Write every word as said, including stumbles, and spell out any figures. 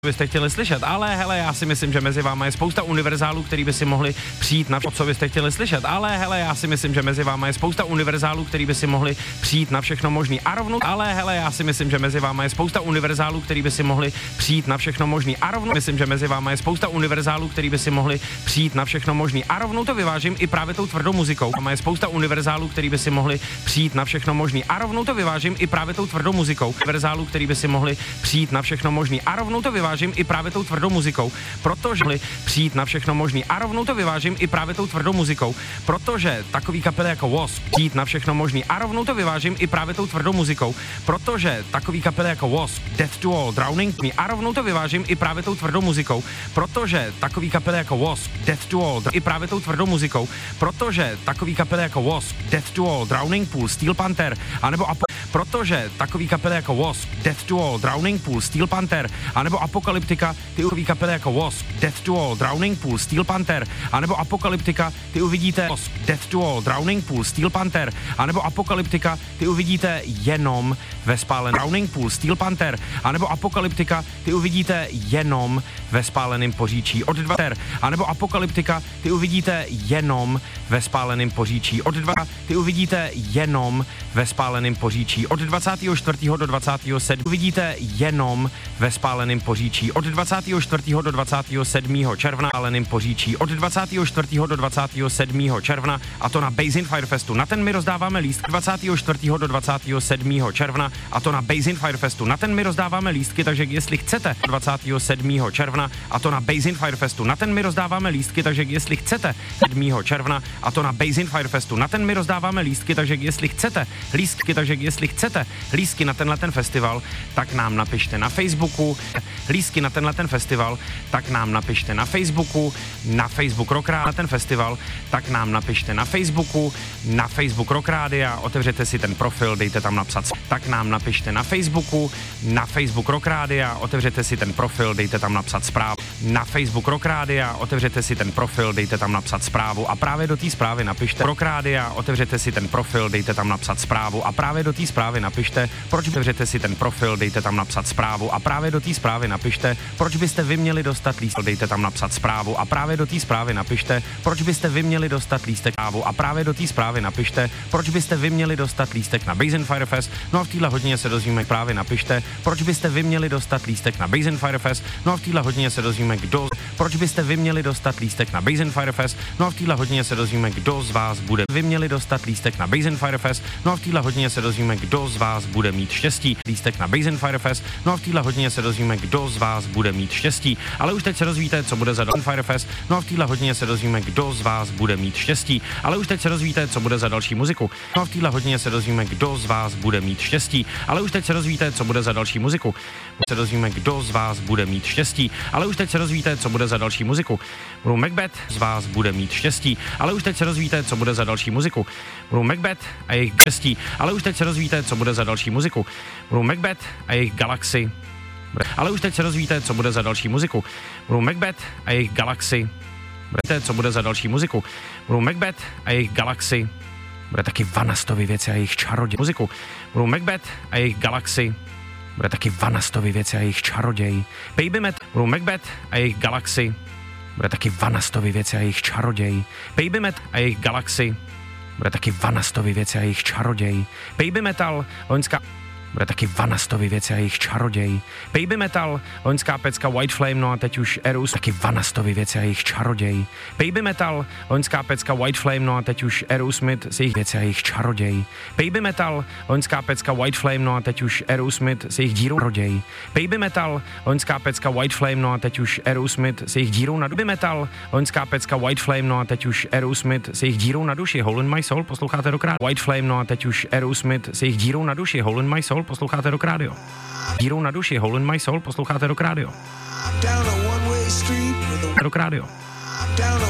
byste chtěli slyšet, ale hele, já si myslím, že mezi váma je spousta univerzálů, který by si mohli přijít na co byste chtěli slyšet, ale hele, já si myslím, že mezi váma je spousta univerzálů, který by si mohli přijít na všechno možný a rovnou, ale hele, já si myslím, že mezi váma je spousta univerzálů, který by si mohli přijít na všechno možný a rovnou, myslím, že mezi váma je spousta univerzálů, který by si mohli přijít na všechno možný a rovnou to vyvážím i právě tou tvrdou muzikou. Má je spousta univerzálů, který by si mohli přijít na všechno možný a rovnou to vyvážím i právě tou tvrdou muzikou. Univerzálů, který by si mohli přijít na všechno možný a rovnou to vyvážím i právě tou tvrdou muzikou, protože mohli přijít na všechno možný a rovnou to vyvážím i právě tou tvrdou muzikou, protože takový kapely jako Wasp přijít na všechno možný a rovnou to vyvážím i právě tou tvrdou muzikou, protože takový kapely jako Wasp, Death to All, Drowning Me a rovnou to vyvážím i právě tou tvrdou muzikou, protože takový kapely jako Wasp, Death to All i právě tou tvrdou muzikou, protože takový kapely jako Wasp, Death to All, Drowning Pool, Steel Panther, anebo Apo- protože takový kapely jako Wasp, Death to All, Drowning Pool, Steel Panther, anebo Apokalyptika, ty uvidíte kapely jako Wasp, Death to All, Drowning Pool, Steel Panther, anebo Apokalyptika, ty uvidíte Wasp, Death to All, Drowning Pool, Steel Panther, anebo Apokalyptika, ty uvidíte jenom ve spáleném Drowning Pool, Steel Panther, anebo Apokalyptika, ty uvidíte jenom ve spáleném Poříčí od dva, anebo Apokalyptika, ty uvidíte jenom ve spáleném Poříčí od dva, ty uvidíte jenom ve spáleném Poříčí od dvacátého čtvrtého do dvacátého sedmého uvidíte jenom ve spáleném Poříčí od dvacátého čtvrtého do dvacátého sedmého června, spáleném Poříčí od dvacátého čtvrtého do dvacátého sedmého června, a to na Basin Firefestu. Na ten my rozdáváme lístky dvacátého čtvrtého do dvacátého sedmého června, a to na Basin Firefestu. Na ten my rozdáváme lístky, takže jestli chcete dvacátého sedmého června, a to na Basin Firefestu. Na ten my rozdáváme lístky, takže jestli chcete sedmého června, a to na Basin Firefestu. Na ten my rozdáváme lístky, takže jestli chcete lístky, takže jestli chcete lístky na tenhle ten festival, tak nám napište na Facebooku. Lístky na tenhle ten festival, tak nám napište na Facebooku, na Facebook Rock Radio, na ten festival, tak nám napište na Facebooku, na Facebook Rock Radio, otevřete si ten profil, dejte tam napsat, tak nám napište na Facebooku, na Facebook Rock Radio, otevřete si ten profil, dejte tam napsat zprávu, na Facebook Rock Radio, otevřete si ten profil, dejte tam napsat zprávu a právě do té zprávy napište Rock Radio, otevřete si ten profil, dejte tam napsat zprávu a právě do té zprávy napište, proč otevřete si ten profil, dejte tam napsat zprávu a právě do té zprávy napište, proč byste vy měli dostat lístek, dejte tam napsat zprávu a právě do té zprávy napište, proč byste vy měli dostat lístek a právě do té zprávy napište, proč byste vy měli dostat lístek na Basin Firefest. No a v téhle hodině se dozvíme, právě napište, proč byste vy měli dostat lístek na Basin Firefest. No a v téhle hodině se dozvíme, kdo, proč byste vy měli dostat lístek na Basin Firefest. No a v téhle hodině se dozvíme, kdo z vás bude vy měli dostat lístek na Basin Firefest. No a v téhle hodině se dozvíme, kdo z vás bude mít štěstí lístek na Basin Firefest. No a v téhle hodině se dozvíme, kdo z vás bude mít štěstí. Ale už teď se dozvíte, co bude za další Firefest. No a v téhle hodině se dozvíme, kdo z vás bude mít štěstí. Ale už teď se dozvíte, co bude za další muziku. No a v téhle hodině se dozvíme, kdo z vás bude mít štěstí. Ale už teď se dozvíte, co bude za další muziku. Se dozvíme, kdo z vás bude mít štěstí. Ale už teď se dozvíte, co bude za další muziku. Budu Macbeth, z vás bude mít štěstí. Ale už teď se dozvíte, co bude za další muziku. Budu Macbeth a jejich štěstí. Ale už teď se dozvíte, co bude za další muziku. Budu Macbeth a jejich Galaxy. Ale už teď se dozvíte, co bude za další muziku. Budu Macbeth a jejich Galaxy. Budete, co bude za další muziku. Budu Macbeth a jejich Galaxy. Bude taky Vanastovy věci a jejich čaroděj. Muziku. Budu Macbeth a jejich Galaxy. Bude taky Vanastovy věci a jejich čaroděj. Baby Met. Budu Macbeth a jejich Galaxy. Bude taky Vanastovy věci a jejich čaroděj. Baby Met a jejich Galaxy. Bude taky Vanastovy věci a jejich čaroděj. Baby Metal, loňská... Bude taky Vanastovy věci a jejich čaroděj. Baby Metal, loňská pecka White Flame, no a teď už Erus, taky Vanastovy věci a jejich čaroděj. Baby Metal, loňská pecka White Flame, no a teď už Aerosmith s jejich věci a jejich čaroděj. Baby Metal, loňská pecka White Flame, no a teď už Aerosmith s jejich dírou čaroděj. Baby Metal, loňská pecka White Flame, no a teď už Aerosmith s jejich dírou na duši. Metal, loňská pecka White Flame, no a teď už Aerosmith s jejich dírou na duši. Hole in My Soul, posloucháte Rock Radio. White Flame, no a teď už Aerosmith s jejich dírou na duši. Hole in My Soul, posloucháte Rock Radio. Dírou na duši, Hole in My Soul, posloucháte Rock Radio. Rock Radio.